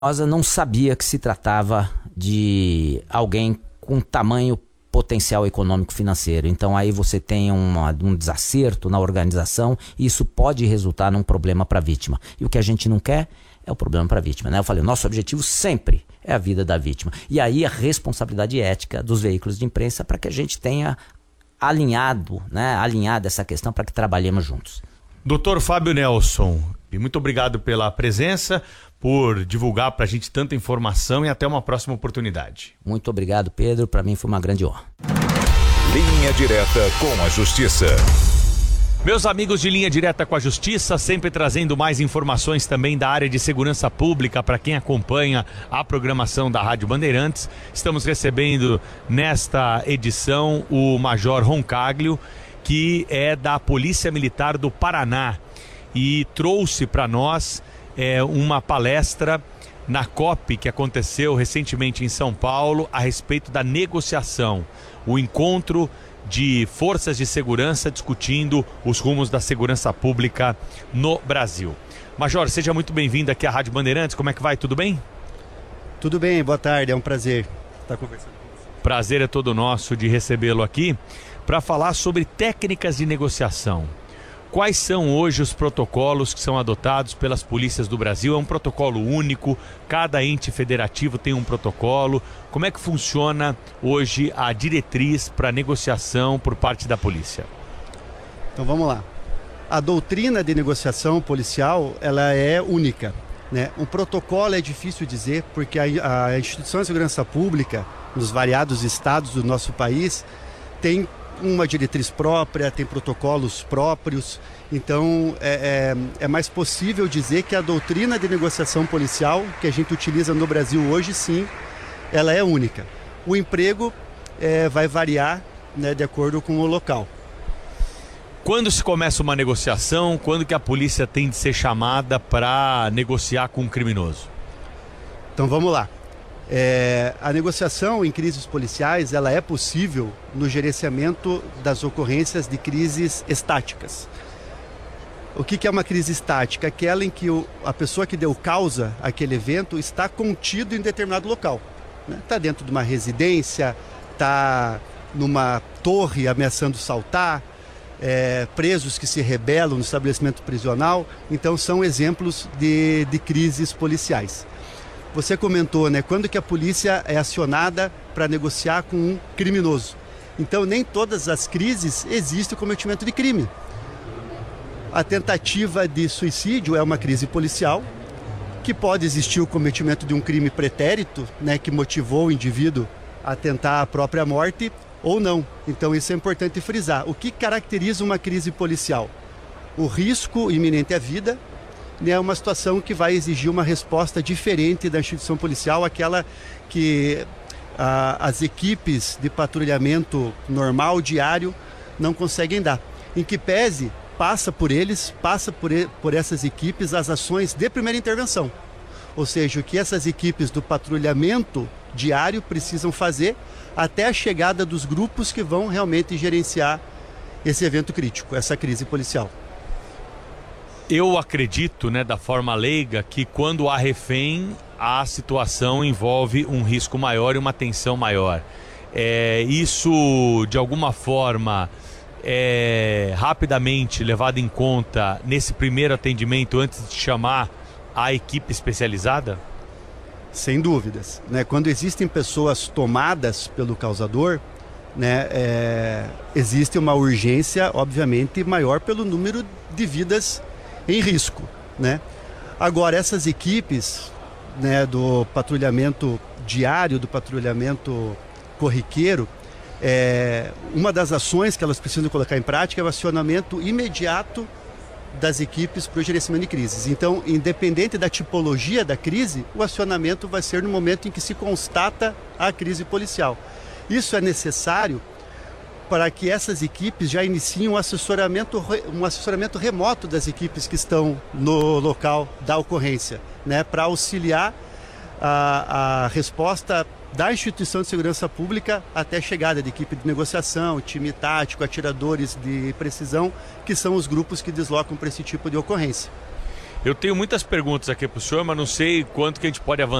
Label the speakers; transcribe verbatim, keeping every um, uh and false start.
Speaker 1: criminosa não sabia que se tratava de alguém com tamanho potencial econômico financeiro. Então aí você tem uma, um desacerto na organização e isso pode resultar num problema para a vítima. E o que a gente não quer é o problema para a vítima, né? Eu falei, o nosso objetivo sempre é a vida da vítima. E aí a responsabilidade ética dos veículos de imprensa para que a gente tenha alinhado, né, alinhado essa questão para que trabalhemos juntos.
Speaker 2: doutor Fábio Nelson, muito obrigado pela presença, por divulgar para a gente tanta informação e até uma próxima oportunidade.
Speaker 1: Muito obrigado, Pedro. Para mim foi uma grande honra.
Speaker 3: Linha Direta com a Justiça.
Speaker 2: Meus amigos de Linha Direta com a Justiça, sempre trazendo mais informações também da área de segurança pública para quem acompanha a programação da Rádio Bandeirantes. Estamos recebendo nesta edição o Major Roncaglio, que é da Polícia Militar do Paraná e trouxe para nós é, uma palestra na COP que aconteceu recentemente em São Paulo a respeito da negociação, o encontro de forças de segurança discutindo os rumos da segurança pública no Brasil. Major, seja muito bem-vindo aqui à Rádio Bandeirantes. Como é que vai? Tudo bem?
Speaker 4: Tudo bem, boa tarde. É um prazer estar conversando com você.
Speaker 2: Prazer é todo nosso de recebê-lo aqui para falar sobre técnicas de negociação. Quais são hoje os protocolos que são adotados pelas polícias do Brasil? É um protocolo único, cada ente federativo tem um protocolo. Como é que funciona hoje a diretriz para negociação por parte da polícia?
Speaker 4: Então vamos lá. A doutrina de negociação policial, ela é única, né? Um protocolo é difícil dizer porque a, a instituição de segurança pública, nos variados estados do nosso país, tem uma diretriz própria, tem protocolos próprios, então é, é, é mais possível dizer que a doutrina de negociação policial que a gente utiliza no Brasil hoje, sim, ela é única. O emprego é, vai variar, né, de acordo com o local.
Speaker 2: Quando se começa uma negociação, quando que a polícia tem de ser chamada para negociar com um criminoso?
Speaker 4: Então vamos lá. É, a negociação em crises policiais ela é possível no gerenciamento das ocorrências de crises estáticas. O que, que é uma crise estática? Aquela em que o, a pessoa que deu causa àquele evento está contido em determinado local. Está, né? Dentro de uma residência, está numa torre ameaçando saltar, é, presos que se rebelam no estabelecimento prisional. Então são exemplos de, de crises policiais. Você comentou, né? Quando que a polícia é acionada para negociar com um criminoso. Então, nem todas as crises existe o cometimento de crime. A tentativa de suicídio é uma crise policial, que pode existir o cometimento de um crime pretérito, né? Que motivou o indivíduo a tentar a própria morte, ou não. Então, isso é importante frisar. O que caracteriza uma crise policial? O risco iminente à vida, é uma situação que vai exigir uma resposta diferente da instituição policial, aquela que ah, as equipes de patrulhamento normal, diário, não conseguem dar. Em que pese, passa por eles, passa por, por essas equipes as ações de primeira intervenção. Ou seja, o que essas equipes do patrulhamento diário precisam fazer até a chegada dos grupos que vão realmente gerenciar esse evento crítico, essa crise policial.
Speaker 2: Eu acredito, né, da forma leiga, que quando há refém, a situação envolve um risco maior e uma tensão maior. É, isso, de alguma forma, é rapidamente levado em conta nesse primeiro atendimento antes de chamar a equipe especializada?
Speaker 4: Sem dúvidas, né? Quando existem pessoas tomadas pelo causador, né, é, existe uma urgência, obviamente, maior pelo número de vidas em risco, né? Agora, essas equipes, né, do patrulhamento diário, do patrulhamento corriqueiro, é, uma das ações que elas precisam colocar em prática é o acionamento imediato das equipes para o gerenciamento de crises. Então, independente da tipologia da crise, o acionamento vai ser no momento em que se constata a crise policial. Isso é necessário para que essas equipes já iniciem um assessoramento, um assessoramento remoto das equipes que estão no local da ocorrência, né, para auxiliar a, a resposta da instituição de segurança pública até a chegada de equipe de negociação, time tático, atiradores de precisão, que são os grupos que deslocam para esse tipo de ocorrência.
Speaker 2: Eu tenho muitas perguntas aqui para o senhor, mas não sei quanto que a gente pode avançar